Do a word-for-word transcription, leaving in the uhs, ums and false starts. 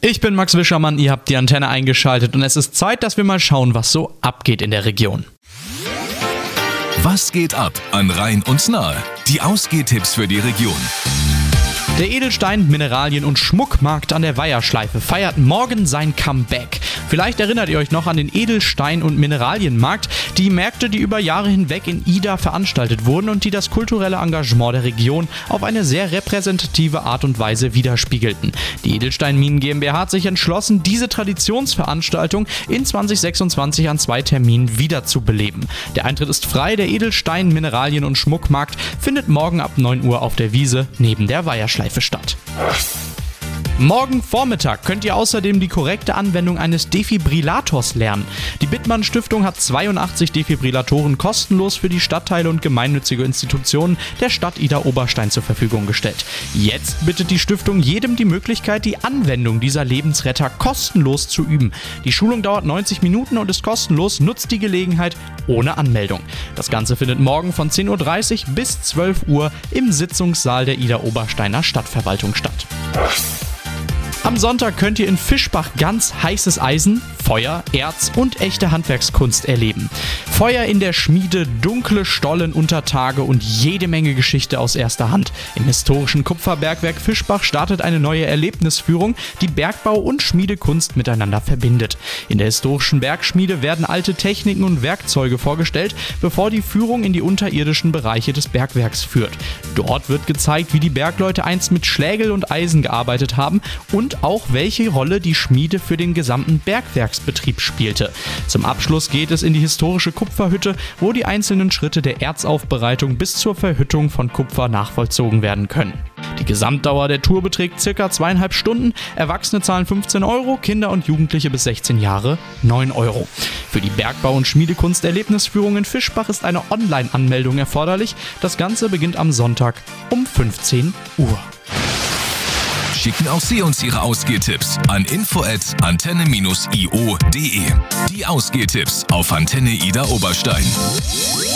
Ich bin Max Wischermann, ihr habt die Antenne eingeschaltet und es ist Zeit, dass wir mal schauen, was so abgeht in der Region. Was geht ab an Rhein und Nahe? Die Ausgehtipps für die Region. Der Edelstein-, Mineralien- und Schmuckmarkt an der Weiherschleife feiert morgen sein Comeback. Vielleicht erinnert ihr euch noch an den Edelstein- und Mineralienmarkt, die Märkte, die über Jahre hinweg in Ida veranstaltet wurden und die das kulturelle Engagement der Region auf eine sehr repräsentative Art und Weise widerspiegelten. Die Edelstein-Minen GmbH hat sich entschlossen, diese Traditionsveranstaltung in zwanzig sechsundzwanzig an zwei Terminen wiederzubeleben. Der Eintritt ist frei, der Edelstein-, Mineralien- und Schmuckmarkt findet morgen ab neun Uhr auf der Wiese neben der Weiherschleife statt. Morgen Vormittag könnt ihr außerdem die korrekte Anwendung eines Defibrillators lernen. Die Bittmann Stiftung hat zweiundachtzig Defibrillatoren kostenlos für die Stadtteile und gemeinnützige Institutionen der Stadt Idar-Oberstein zur Verfügung gestellt. Jetzt bittet die Stiftung jedem die Möglichkeit, die Anwendung dieser Lebensretter kostenlos zu üben. Die Schulung dauert neunzig Minuten und ist kostenlos, nutzt die Gelegenheit ohne Anmeldung. Das Ganze findet morgen von zehn Uhr dreißig bis zwölf Uhr im Sitzungssaal der Idar-Obersteiner Stadtverwaltung statt. Am Sonntag könnt ihr in Fischbach ganz heißes Eisen, Feuer, Erz und echte Handwerkskunst erleben. Feuer in der Schmiede, dunkle Stollen unter Tage und jede Menge Geschichte aus erster Hand. Im historischen Kupferbergwerk Fischbach startet eine neue Erlebnisführung, die Bergbau und Schmiedekunst miteinander verbindet. In der historischen Bergschmiede werden alte Techniken und Werkzeuge vorgestellt, bevor die Führung in die unterirdischen Bereiche des Bergwerks führt. Dort wird gezeigt, wie die Bergleute einst mit Schlägel und Eisen gearbeitet haben und auch welche Rolle die Schmiede für den gesamten Bergwerksbetrieb spielte. Zum Abschluss geht es in die historische Kupferhütte, wo die einzelnen Schritte der Erzaufbereitung bis zur Verhüttung von Kupfer nachvollzogen werden können. Die Gesamtdauer der Tour beträgt circa zweieinhalb Stunden, Erwachsene zahlen fünfzehn Euro, Kinder und Jugendliche bis sechzehn Jahre neun Euro. Für die Bergbau- und Schmiedekunst-Erlebnisführung in Fischbach ist eine Online-Anmeldung erforderlich. Das Ganze beginnt am Sonntag um fünfzehn Uhr. Schicken auch Sie uns Ihre Ausgehtipps an info at antenne Bindestrich io punkt de. Die Ausgehtipps auf Antenne Idar-Oberstein.